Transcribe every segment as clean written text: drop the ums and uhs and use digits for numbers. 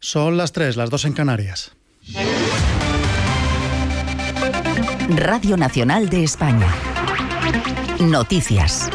Son las 3, las 2 en Canarias. Radio Nacional de España. Noticias.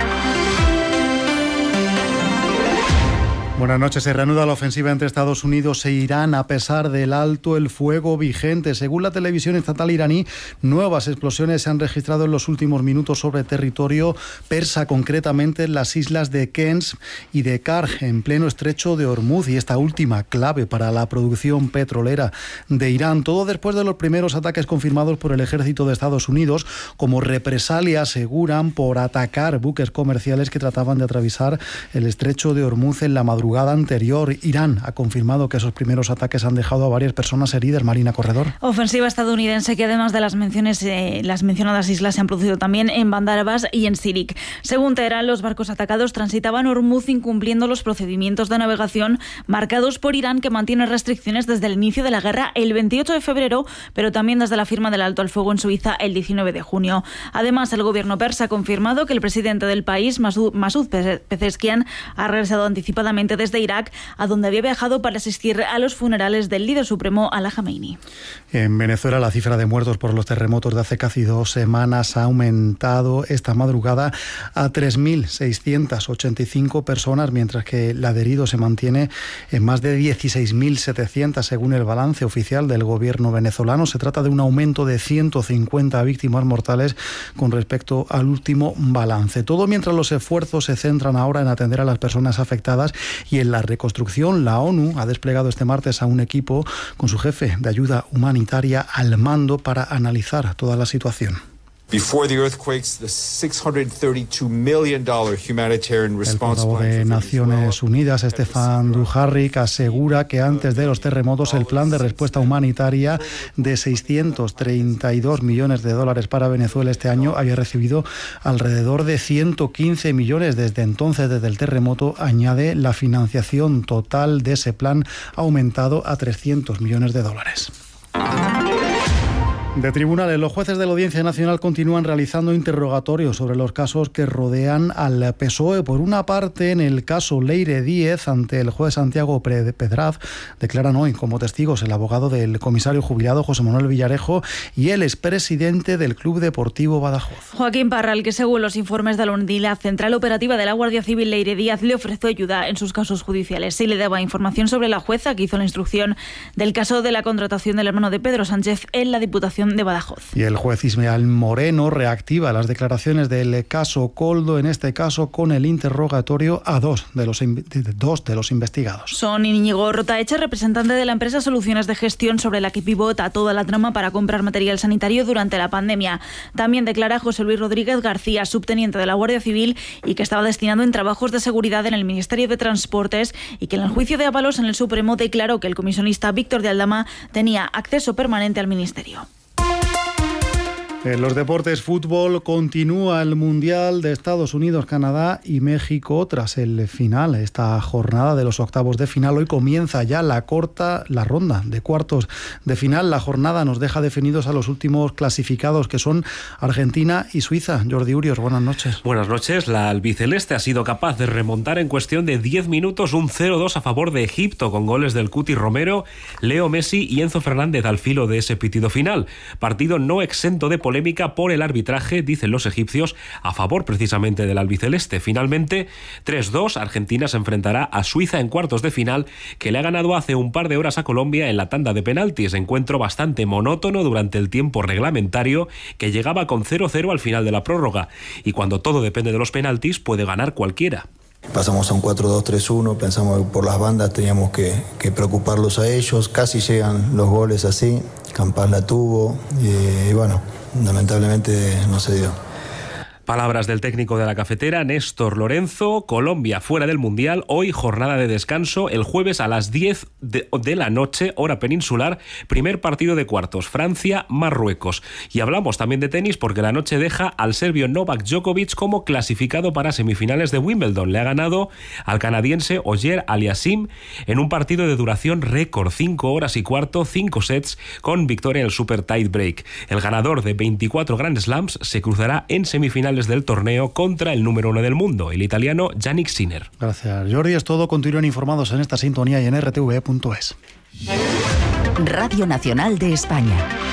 Buenas noches. Se reanuda la ofensiva entre Estados Unidos e Irán a pesar del alto el fuego vigente. Según la televisión estatal iraní, nuevas explosiones se han registrado en los últimos minutos sobre territorio persa, concretamente en las islas de Kens y de Karj, en pleno estrecho de Hormuz, y esta última clave para la producción petrolera de Irán. Todo después de los primeros ataques confirmados por el ejército de Estados Unidos como represalia, aseguran, por atacar buques comerciales que trataban de atravesar el estrecho de Hormuz en la madrugada anterior. Irán ha confirmado que esos primeros ataques han dejado a varias personas heridas. Marina Corredor. Ofensiva estadounidense que además de las mencionadas islas se han producido también en Bandar Abbas y en Sirik. Según Teherán, los barcos atacados transitaban Hormuz incumpliendo los procedimientos de navegación marcados por Irán, que mantiene restricciones desde el inicio de la guerra el 28 de febrero, pero también desde la firma del alto al fuego en Suiza el 19 de junio. Además, el gobierno persa ha confirmado que el presidente del país, Masoud Pezeshkian, ha regresado anticipadamente desde Irak, a donde había viajado para asistir a los funerales del líder supremo Alaa Jamenei. En Venezuela, la cifra de muertos por los terremotos de hace casi 2 semanas ha aumentado esta madrugada a 3.685 personas, mientras que la de heridos se mantiene en más de 16.700 según el balance oficial del gobierno venezolano. Se trata de un aumento de 150 víctimas mortales con respecto al último balance. Todo mientras los esfuerzos se centran ahora en atender a las personas afectadas y en la reconstrucción. La ONU ha desplegado este martes a un equipo con su jefe de ayuda humanitaria al mando para analizar toda la situación. El portavoz de Naciones Unidas, Stefan Dujarric, asegura que antes de los terremotos el plan de respuesta humanitaria de 632 millones de dólares para Venezuela este año había recibido alrededor de 115 millones. Desde entonces, desde el terremoto, añade, la financiación total de ese plan ha aumentado a 300 millones de dólares. De tribunales, los jueces de la Audiencia Nacional continúan realizando interrogatorios sobre los casos que rodean al PSOE. Por una parte, en el caso Leire Díez, ante el juez Santiago Pedraz, declaran hoy como testigos el abogado del comisario jubilado José Manuel Villarejo y el expresidente del Club Deportivo Badajoz. Joaquín Parral, que según los informes de la Unidad Central Operativa de la Guardia Civil, Leire Díaz le ofreció ayuda en sus casos judiciales. Sí le daba información sobre la jueza que hizo la instrucción del caso de la contratación del hermano de Pedro Sánchez en la Diputación de Badajoz. Y el juez Ismael Moreno reactiva las declaraciones del caso Koldo, en este caso con el interrogatorio a dos de los investigados. Son Íñigo Rotaeche, representante de la empresa Soluciones de Gestión, sobre la que pivota toda la trama para comprar material sanitario durante la pandemia. También declara José Luis Rodríguez García, subteniente de la Guardia Civil y que estaba destinado en trabajos de seguridad en el Ministerio de Transportes, y que en el juicio de Ábalos en el Supremo declaró que el comisionista Víctor de Aldama tenía acceso permanente al ministerio. En los deportes, fútbol, continúa el Mundial de Estados Unidos, Canadá y México tras el final. Esta jornada de los octavos de final, hoy comienza ya la ronda de cuartos de final. La jornada nos deja definidos a los últimos clasificados, que son Argentina y Suiza. Jordi Urios, buenas noches. Buenas noches. La albiceleste ha sido capaz de remontar en cuestión de 10 minutos un 0-2 a favor de Egipto, con goles del Cuti Romero, Leo Messi y Enzo Fernández al filo de ese pitido final. Partido no exento de polémica por el arbitraje, dicen los egipcios, a favor precisamente del albiceleste. Finalmente, 3-2, Argentina se enfrentará a Suiza en cuartos de final, que le ha ganado hace un par de horas a Colombia en la tanda de penaltis. Encuentro bastante monótono durante el tiempo reglamentario, que llegaba con 0-0 al final de la prórroga. Y cuando todo depende de los penaltis, puede ganar cualquiera. Pasamos a un 4-2-3-1, pensamos que por las bandas teníamos que preocuparlos a ellos, casi llegan los goles así, Campás la tuvo y bueno, lamentablemente no se dio. Palabras del técnico de la cafetera, Néstor Lorenzo. Colombia fuera del Mundial, hoy jornada de descanso, el jueves a las 10 de la noche, hora peninsular, primer partido de cuartos, Francia-Marruecos. Y hablamos también de tenis porque la noche deja al serbio Novak Djokovic como clasificado para semifinales de Wimbledon. Le ha ganado al canadiense Auger Aliassime en un partido de duración récord, 5 horas y cuarto, 5 sets, con victoria en el Super Tie Break. El ganador de 24 Grand Slams se cruzará en semifinales semifinales del torneo contra el número 1 del mundo, el italiano Yannick Sinner. Gracias, Jordi. Es todo. Continúen informados en esta sintonía y en rtv.es. Radio Nacional de España.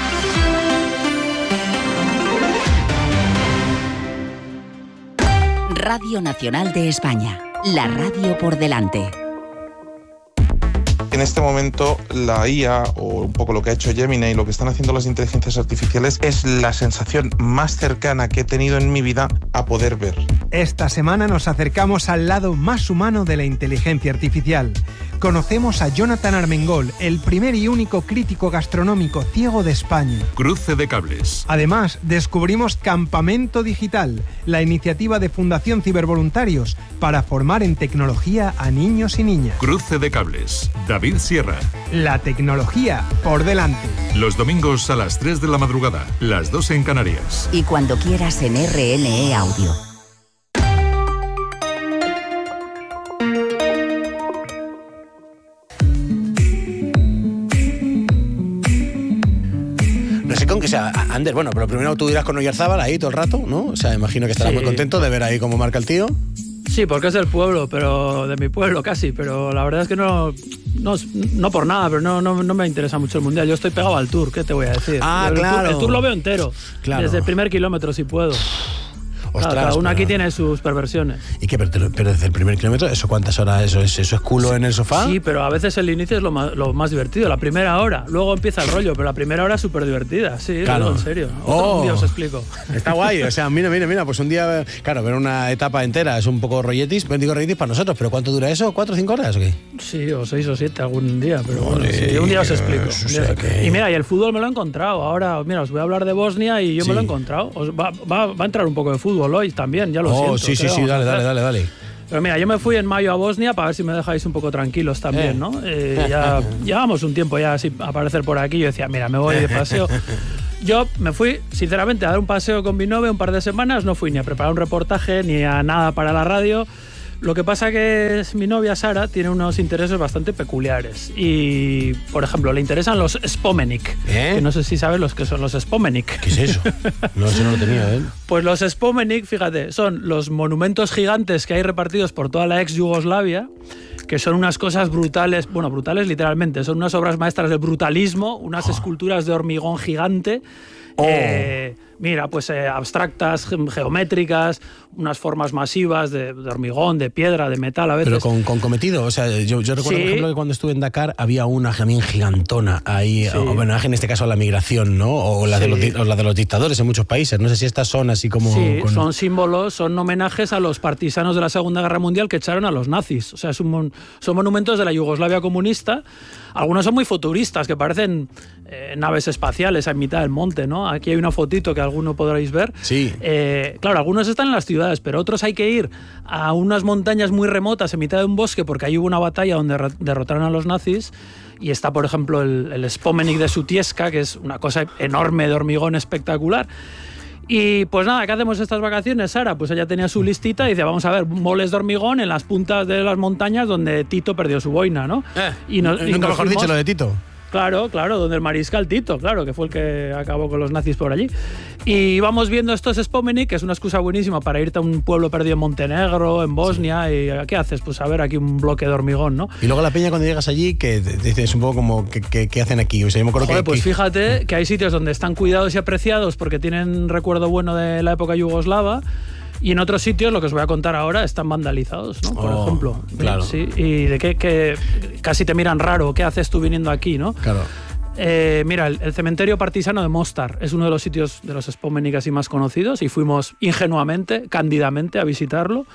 Radio Nacional de España. La radio por delante. En este momento la IA, o un poco lo que ha hecho Gemini y lo que están haciendo las inteligencias artificiales, es la sensación más cercana que he tenido en mi vida a poder ver. Esta semana nos acercamos al lado más humano de la inteligencia artificial. Conocemos a Jonathan Armengol, el primer y único crítico gastronómico ciego de España. Cruce de cables. Además, descubrimos Campamento Digital, la iniciativa de Fundación Cibervoluntarios para formar en tecnología a niños y niñas. Cruce de cables. David Sierra. La tecnología por delante. Los domingos a las 3 de la madrugada, las 2 en Canarias. Y cuando quieras en RNE Audio. No sé con qué sea, Ander, bueno, pero primero tú irás con Oyarzábal ahí todo el rato, ¿no? O sea, imagino que estarás muy contento de ver ahí cómo marca el tío. Sí, porque es del pueblo, pero de mi pueblo casi, pero la verdad es que no por nada, pero no me interesa mucho el Mundial. Yo estoy pegado al Tour, ¿qué te voy a decir? Claro. El tour lo veo entero, claro. Desde el primer kilómetro si puedo. Ostras, cada uno aquí tiene sus perversiones. ¿Y qué? Pero desde el primer kilómetro, ¿eso cuántas horas? ¿Eso es culo en el sofá? Sí, pero a veces el inicio es lo más divertido, la primera hora. Luego empieza el rollo, pero la primera hora es súper divertida. Sí, claro. En serio. Un día os explico. Está guay, o sea, mira, pues un día, claro, ver una etapa entera es un poco rolletis, digo rolletis para nosotros, pero ¿cuánto dura eso? ¿4 o 5 horas o qué? Sí, o 6 o 7 algún día, pero bueno, sí, un día os explico. Y mira, y el fútbol me lo he encontrado. Ahora, mira, os voy a hablar de Bosnia y yo me lo he encontrado. Va a entrar un poco de fútbol hoy también, ya lo siento. Sí, dale. Pero mira, yo me fui en mayo a Bosnia para ver si me dejáis un poco tranquilos también, ¿no? Ya llevamos un tiempo ya así a aparecer por aquí. Yo decía, mira, me voy de paseo. Yo me fui, sinceramente, a dar un paseo con mi novia un par de semanas. No fui ni a preparar un reportaje ni a nada para la radio. Lo que pasa que mi novia Sara tiene unos intereses bastante peculiares y, por ejemplo, le interesan los Spomenik, que no sé si sabes los que son los Spomenik. ¿Qué es eso? No, eso no lo tenía, ¿eh? Pues los Spomenik, fíjate, son los monumentos gigantes que hay repartidos por toda la ex Yugoslavia, que son unas cosas brutales, bueno, brutales literalmente, son unas obras maestras del brutalismo, unas esculturas de hormigón gigante. Mira, pues abstractas, geométricas, unas formas masivas de hormigón, de piedra, de metal a veces. Pero con cometido, o sea, yo recuerdo, por ejemplo, que cuando estuve en Dakar había una también gigantona ahí, homenaje en este caso a la migración, ¿no? O la de los dictadores en muchos países. No sé si estas son así como... Sí, son símbolos, son homenajes a los partisanos de la Segunda Guerra Mundial que echaron a los nazis. O sea, son monumentos de la Yugoslavia comunista. Algunos son muy futuristas, que parecen naves espaciales en mitad del monte, ¿no? Aquí hay una fotito que alguno podréis ver. Sí. Claro, algunos están en las ciudades, pero otros hay que ir a unas montañas muy remotas en mitad de un bosque porque ahí hubo una batalla donde derrotaron a los nazis. Y está, por ejemplo, el Spomenik de Sutieska, que es una cosa enorme de hormigón espectacular. Y pues nada, ¿qué hacemos estas vacaciones, Sara? Pues ella tenía su listita y dice, vamos a ver, moles de hormigón en las puntas de las montañas donde Tito perdió su boina, ¿no? Nunca mejor dicho lo de Tito. Claro, donde el mariscal Tito, claro, que fue el que acabó con los nazis por allí. Y vamos viendo estos Spomenik, que es una excusa buenísima para irte a un pueblo perdido en Montenegro, en Bosnia, y ¿qué haces? Pues a ver aquí un bloque de hormigón, ¿no? Y luego la peña cuando llegas allí, que dices un poco como, ¿qué hacen aquí? O sea, yo me acuerdo pues fíjate que hay sitios donde están cuidados y apreciados porque tienen recuerdo bueno de la época yugoslava. Y en otros sitios, lo que os voy a contar ahora, están vandalizados, ¿no? Por ejemplo. Claro. Sí, y de que casi te miran raro, ¿qué haces tú viniendo aquí, no? Claro. Mira, el cementerio partisano de Mostar es uno de los sitios de los Spomenik así más conocidos y fuimos ingenuamente, cándidamente a visitarlo.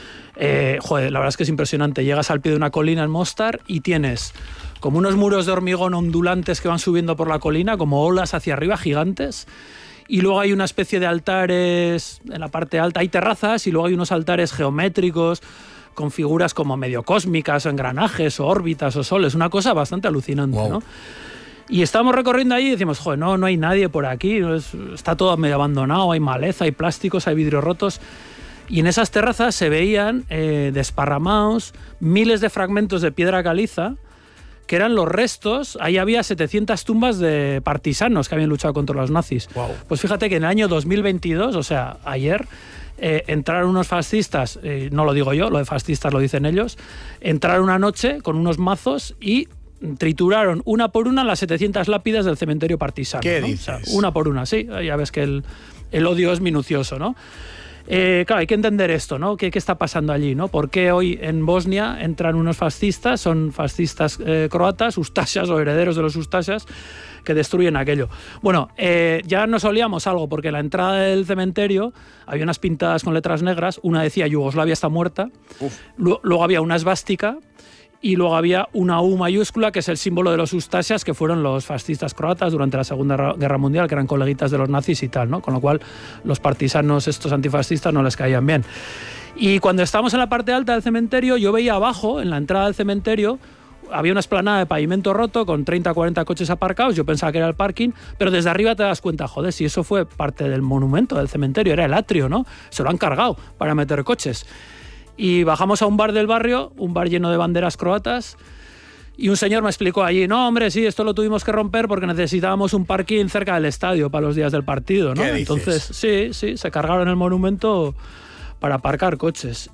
La verdad es que es impresionante. Llegas al pie de una colina en Mostar y tienes como unos muros de hormigón ondulantes que van subiendo por la colina, como olas hacia arriba gigantes. Y luego hay una especie de altares en la parte alta, hay terrazas y luego hay unos altares geométricos con figuras como medio cósmicas o engranajes o órbitas o soles, una cosa bastante alucinante, ¿no? Y estábamos recorriendo ahí y decimos, joder, no hay nadie por aquí, está todo medio abandonado, hay maleza, hay plásticos, hay vidrios rotos. Y en esas terrazas se veían desparramados miles de fragmentos de piedra caliza que eran los restos, ahí había 700 tumbas de partisanos que habían luchado contra los nazis. Wow. Pues fíjate que en el año 2022, o sea, ayer, entraron unos fascistas, no lo digo yo, lo de fascistas lo dicen ellos, entraron una noche con unos mazos y trituraron una por una las 700 lápidas del cementerio partisano. ¿Qué ¿no? dices? O sea, una por una, sí, ya ves que el odio es minucioso, ¿no? Claro, hay que entender esto, ¿no? ¿Qué está pasando allí, ¿no? ¿Por qué hoy en Bosnia entran unos fascistas, son fascistas croatas, ustashas o herederos de los ustashas, que destruyen aquello? Bueno, ya nos olíamos algo, porque en la entrada del cementerio había unas pintadas con letras negras, una decía Yugoslavia está muerta, luego había una esvástica, y luego había una U mayúscula, que es el símbolo de los ustashas, que fueron los fascistas croatas durante la Segunda Guerra Mundial, que eran coleguitas de los nazis y tal, ¿no? Con lo cual los partisanos estos antifascistas no les caían bien. Y cuando estábamos en la parte alta del cementerio, yo veía abajo, en la entrada del cementerio, había una explanada de pavimento roto con 30 o 40 coches aparcados. Yo pensaba que era el parking, pero desde arriba te das cuenta, joder, si eso fue parte del monumento del cementerio, era el atrio, ¿no? Se lo han cargado para meter coches. Y bajamos a un bar del barrio, un bar lleno de banderas croatas, y un señor me explicó allí, no, hombre, sí, esto lo tuvimos que romper porque necesitábamos un parking cerca del estadio para los días del partido, ¿no? ¿Qué dices? Entonces, sí, se cargaron el monumento para aparcar coches.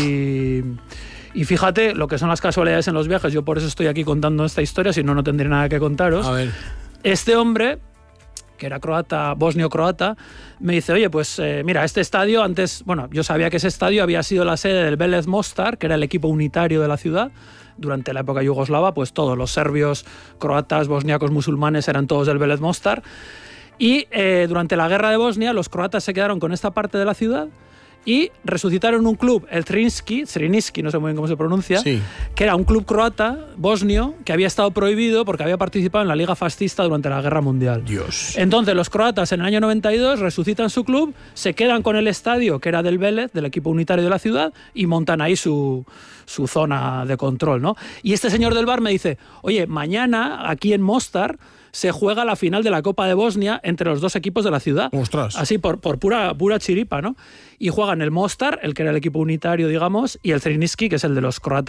Y fíjate lo que son las casualidades en los viajes. Yo por eso estoy aquí contando esta historia, si no, no tendría nada que contaros. A ver. Este hombre, que era croata, bosnio-croata, me dice, oye, pues mira, este estadio antes, bueno, yo sabía que ese estadio había sido la sede del Velez Mostar, que era el equipo unitario de la ciudad. Durante la época yugoslava, pues todos los serbios, croatas, bosniacos, musulmanes eran todos del Velez Mostar. Y durante la guerra de Bosnia, los croatas se quedaron con esta parte de la ciudad y resucitaron un club, el Zrinjski, no sé muy bien cómo se pronuncia, Sí. que era un club croata, bosnio, que había estado prohibido porque había participado en la Liga Fascista durante la Guerra Mundial. Dios. Entonces los croatas en el año 92 resucitan su club, se quedan con el estadio, que era del Velez, del equipo unitario de la ciudad, y montan ahí su zona de control, ¿no? Y este señor del bar me dice, oye, mañana aquí en Mostar se juega la final de la Copa de Bosnia entre los dos equipos de la ciudad. Ostras. Así, por pura chiripa, ¿no? Y juegan el Mostar, el que era el equipo unitario, digamos, y el Zrinjski, que es el de los croatas